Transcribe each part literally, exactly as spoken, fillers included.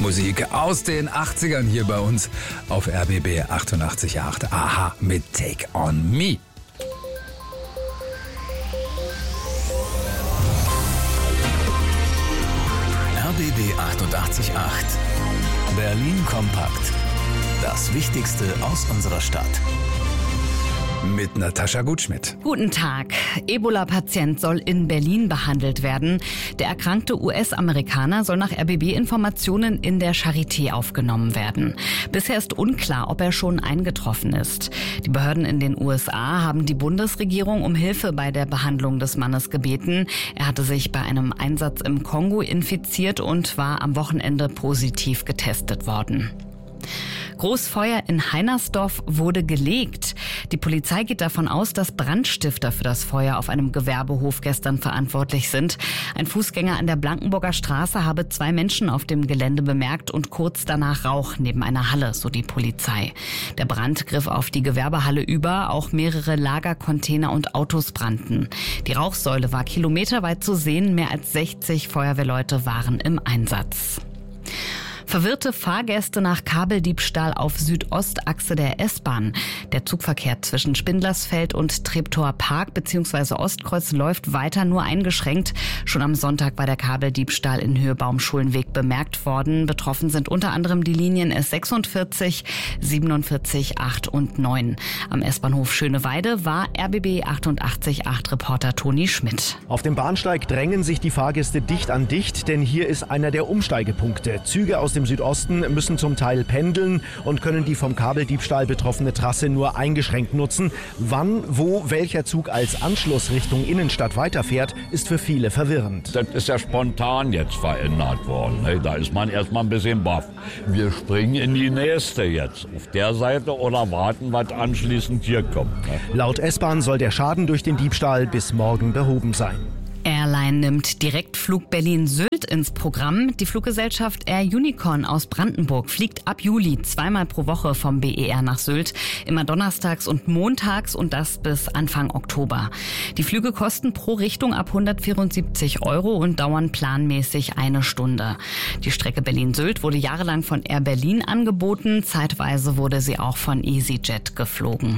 Popmusik aus den achtzigern hier bei uns auf R B B achtundachtzig Komma acht. Aha mit Take On Me. R B B achtundachtzig Komma acht. Berlin kompakt. Das Wichtigste aus unserer Stadt. Mit Natascha Gutschmidt. Guten Tag. Ebola-Patient soll in Berlin behandelt werden. Der erkrankte U S-Amerikaner soll nach R B B-Informationen in der Charité aufgenommen werden. Bisher ist unklar, ob er schon eingetroffen ist. Die Behörden in den U S A haben die Bundesregierung um Hilfe bei der Behandlung des Mannes gebeten. Er hatte sich bei einem Einsatz im Kongo infiziert und war am Wochenende positiv getestet worden. Großfeuer in Heinersdorf wurde gelegt. Die Polizei geht davon aus, dass Brandstifter für das Feuer auf einem Gewerbehof gestern verantwortlich sind. Ein Fußgänger an der Blankenburger Straße habe zwei Menschen auf dem Gelände bemerkt und kurz danach Rauch neben einer Halle, so die Polizei. Der Brand griff auf die Gewerbehalle über, auch mehrere Lagercontainer und Autos brannten. Die Rauchsäule war kilometerweit zu sehen, mehr als sechzig Feuerwehrleute waren im Einsatz. Verwirrte Fahrgäste nach Kabeldiebstahl auf Südostachse der S-Bahn. Der Zugverkehr zwischen Spindlersfeld und Treptower Park bzw. Ostkreuz läuft weiter nur eingeschränkt. Schon am Sonntag war der Kabeldiebstahl in Höhe Baumschulenweg bemerkt worden. Betroffen sind unter anderem die Linien S sechsundvierzig, siebenundvierzig, acht und neun. Am S-Bahnhof Schöneweide war R B B achtundachtzig Komma acht Reporter Toni Schmidt. Auf dem Bahnsteig drängen sich die Fahrgäste dicht an dicht, denn hier ist einer der Umsteigepunkte. Züge aus dem Südosten müssen zum Teil pendeln und können die vom Kabeldiebstahl betroffene Trasse nur eingeschränkt nutzen. Wann, wo, welcher Zug als Anschluss Richtung Innenstadt weiterfährt, ist für viele verwirrend. Das ist ja spontan jetzt verändert worden. Da ist man erstmal ein bisschen baff. Wir springen in die nächste jetzt. Auf der Seite oder warten, was anschließend hier kommt. Laut S-Bahn soll der Schaden durch den Diebstahl bis morgen behoben sein. Airline nimmt Direktflug Berlin-Sylt ins Programm. Die Fluggesellschaft Air Unicorn aus Brandenburg fliegt ab Juli zweimal pro Woche vom B E R nach Sylt. Immer donnerstags und montags und das bis Anfang Oktober. Die Flüge kosten pro Richtung ab hundertvierundsiebzig Euro und dauern planmäßig eine Stunde. Die Strecke Berlin-Sylt wurde jahrelang von Air Berlin angeboten. Zeitweise wurde sie auch von EasyJet geflogen.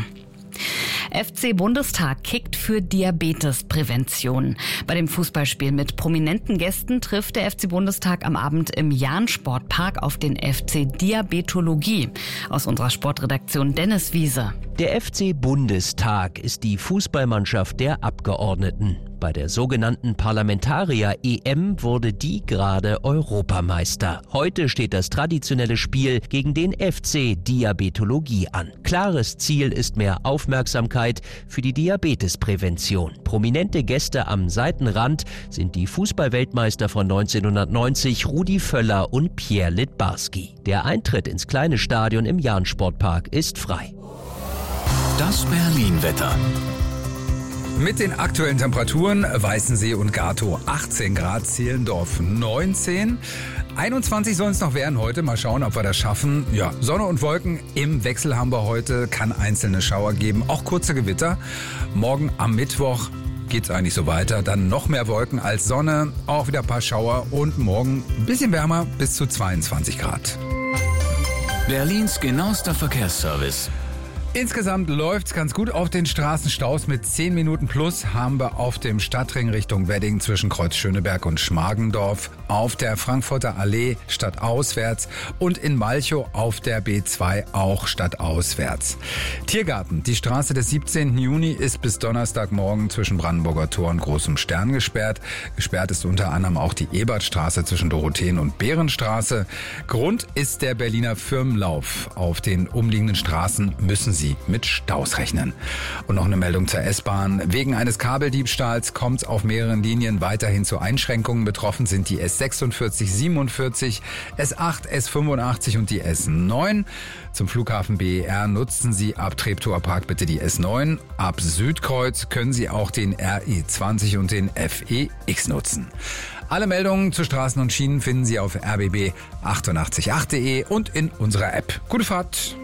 F C Bundestag kickt für Diabetesprävention. Bei dem Fußballspiel mit prominenten Gästen trifft der F C Bundestag am Abend im Jahn-Sportpark auf den F C Diabetologie. Aus unserer Sportredaktion Dennis Wiese. Der F C Bundestag ist die Fußballmannschaft der Abgeordneten. Bei der sogenannten Parlamentarier-E M wurde die gerade Europameister. Heute steht das traditionelle Spiel gegen den F C Diabetologie an. Klares Ziel ist mehr Aufmerksamkeit für die Diabetesprävention. Prominente Gäste am Seitenrand sind die Fußballweltmeister von neunzehnhundertneunzig Rudi Völler und Pierre Littbarski. Der Eintritt ins kleine Stadion im Jahn-Sportpark ist frei. Das Berlin-Wetter. Mit den aktuellen Temperaturen Weißensee und Gatow achtzehn Grad, Zehlendorf neunzehn. einundzwanzig sollen es noch werden heute. Mal schauen, ob wir das schaffen. Ja, Sonne und Wolken im Wechsel haben wir heute. Kann einzelne Schauer geben, auch kurze Gewitter. Morgen am Mittwoch geht's eigentlich so weiter. Dann noch mehr Wolken als Sonne, auch wieder ein paar Schauer und morgen ein bisschen wärmer bis zu zweiundzwanzig Grad. Berlins genauester Verkehrsservice. Insgesamt läuft's ganz gut auf den Straßenstaus. Mit zehn Minuten plus haben wir auf dem Stadtring Richtung Wedding zwischen Kreuz Schöneberg und Schmargendorf, auf der Frankfurter Allee stadtauswärts und in Malchow auf der B zwei auch stadtauswärts. Tiergarten, die Straße des siebzehnten Juni ist bis Donnerstagmorgen zwischen Brandenburger Tor und Großem Stern gesperrt. Gesperrt ist unter anderem auch die Ebertstraße zwischen Dorotheen und Behrenstraße. Grund ist der Berliner Firmenlauf. Auf den umliegenden Straßen müssen Sie mit Staus rechnen. Und noch eine Meldung zur S-Bahn. Wegen eines Kabeldiebstahls kommt es auf mehreren Linien weiterhin zu Einschränkungen. Betroffen sind die S sechsundvierzig, siebenundvierzig, S acht, S fünfundachtzig und die S neun. Zum Flughafen B E R nutzen Sie ab Treptower Park bitte die S neun. Ab Südkreuz können Sie auch den R E zwanzig und den F E X nutzen. Alle Meldungen zu Straßen und Schienen finden Sie auf r b b achtundachtzig Komma acht punkt de und in unserer App. Gute Fahrt!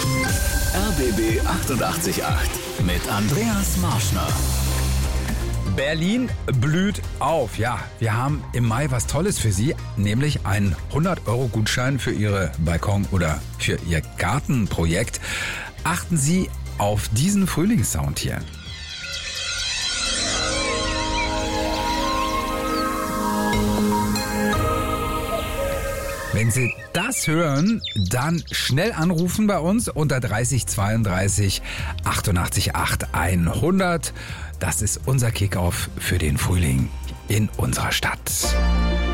R B B achtundachtzig Komma acht mit Andreas Marschner. Berlin blüht auf. Ja, wir haben im Mai was Tolles für Sie, nämlich einen hundert Euro Gutschein für Ihre Balkon- oder für Ihr Gartenprojekt. Achten Sie auf diesen Frühlingssound hier. Wenn Sie das hören, dann schnell anrufen bei uns unter dreißig zweiunddreißig achtundachtzig acht hundert. Das ist unser Kickoff für den Frühling in unserer Stadt.